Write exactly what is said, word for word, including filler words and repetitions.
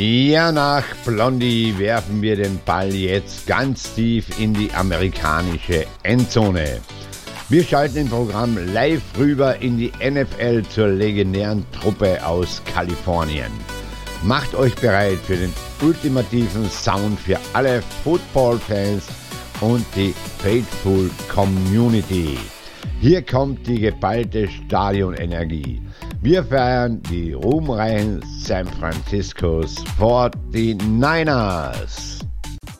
Ja, nach Blondie werfen wir den Ball jetzt ganz tief in die amerikanische Endzone. Wir schalten im Programm live rüber in die N F L zur legendären Truppe aus Kalifornien. Macht euch bereit für den ultimativen Sound für alle Football-Fans und die Faithful Community. Hier kommt die geballte Stadionenergie. Wir feiern die ruhmreichen San Francisco forty-niners.